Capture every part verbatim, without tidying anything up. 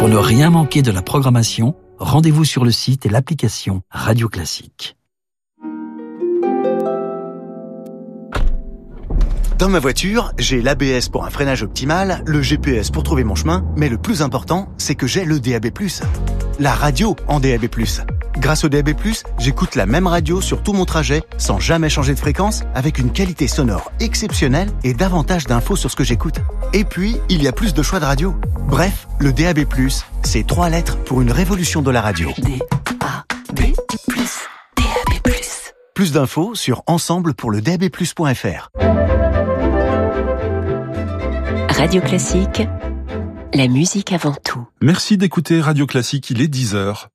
Pour ne rien manquer de la programmation, rendez-vous sur le site et l'application Radio Classique. Dans ma voiture, j'ai l'A B S pour un freinage optimal, le G P S pour trouver mon chemin, mais le plus important, c'est que j'ai le D A B plus. La radio en D A B plus. Grâce au D A B plus, j'écoute la même radio sur tout mon trajet, sans jamais changer de fréquence, avec une qualité sonore exceptionnelle et davantage d'infos sur ce que j'écoute. Et puis, il y a plus de choix de radio. Bref, le D A B plus, c'est trois lettres pour une révolution de la radio. D A B plus, D A B plus. Plus d'infos sur ensemble pour le D A B plus point F R. Radio Classique, la musique avant tout. Merci d'écouter Radio Classique, il est dix heures.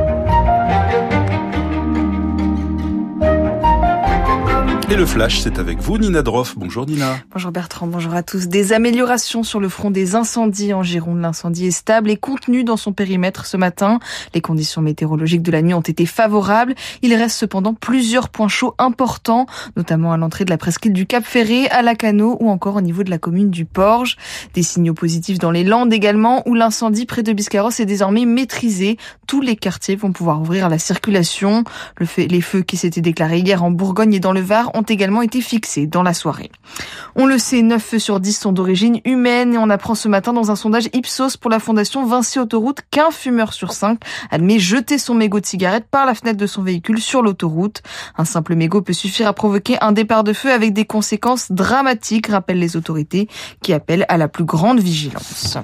Et le Flash, c'est avec vous, Nina Droff. Bonjour Nina. Bonjour Bertrand, bonjour à tous. Des améliorations sur le front des incendies en Gironde. L'incendie est stable et contenu dans son périmètre ce matin. Les conditions météorologiques de la nuit ont été favorables. Il reste cependant plusieurs points chauds importants, notamment à l'entrée de la presqu'île du Cap Ferré, à Lacanau ou encore au niveau de la commune du Porge. Des signaux positifs dans les Landes également, où l'incendie près de Biscarrosse est désormais maîtrisé. Tous les quartiers vont pouvoir ouvrir à la circulation. Le fait, les feux qui s'étaient déclarés hier en Bourgogne et dans le Var ont également été fixés dans la soirée. On le sait, neuf feux sur dix sont d'origine humaine et on apprend ce matin dans un sondage Ipsos pour la fondation Vinci Autoroute qu'un fumeur sur cinq admet jeter son mégot de cigarette par la fenêtre de son véhicule sur l'autoroute. Un simple mégot peut suffire à provoquer un départ de feu avec des conséquences dramatiques, rappellent les autorités qui appellent à la plus grande vigilance.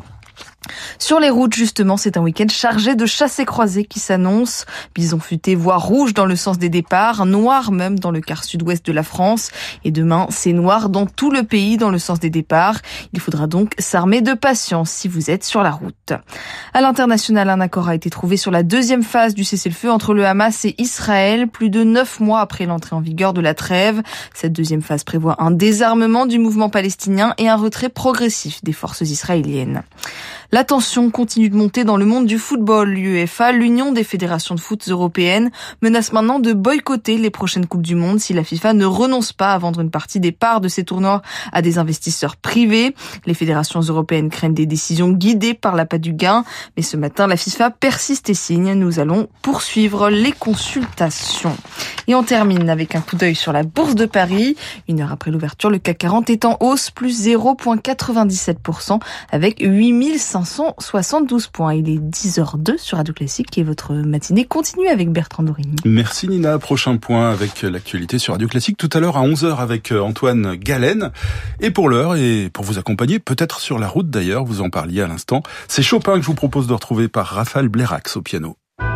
Sur les routes, justement, c'est un week-end chargé de chassés-croisés qui s'annonce. Bison futé, voire rouge dans le sens des départs, noir même dans le quart sud-ouest de la France. Et demain, c'est noir dans tout le pays dans le sens des départs. Il faudra donc s'armer de patience si vous êtes sur la route. À l'international, un accord a été trouvé sur la deuxième phase du cessez-le-feu entre le Hamas et Israël, plus de neuf mois après l'entrée en vigueur de la trêve. Cette deuxième phase prévoit un désarmement du mouvement palestinien et un retrait progressif des forces israéliennes. La tension continue de monter dans le monde du football. L'UEFA, l'Union des fédérations de foot européennes, menace maintenant de boycotter les prochaines Coupes du Monde si la FIFA ne renonce pas à vendre une partie des parts de ces tournois à des investisseurs privés. Les fédérations européennes craignent des décisions guidées par l'appât du gain. Mais ce matin, la FIFA persiste et signe. Nous allons poursuivre les consultations. Et on termine avec un coup d'œil sur la Bourse de Paris. Une heure après l'ouverture, le C A C quarante est en hausse, plus zéro virgule quatre-vingt-dix-sept pour cent avec huit mille cinq cent soixante-douze points. Il est dix heures deux sur Radio Classique et votre matinée continue avec Bertrand Dorigny. Merci Nina. Prochain point avec l'actualité sur Radio Classique tout à l'heure à onze heures avec Antoine Galen. Et pour l'heure et pour vous accompagner, peut-être sur la route d'ailleurs, vous en parliez à l'instant, c'est Chopin que je vous propose de retrouver par Raphaël Blérax au piano.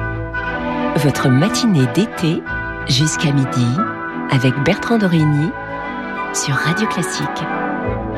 Votre matinée d'été jusqu'à midi avec Bertrand Dorigny sur Radio Classique.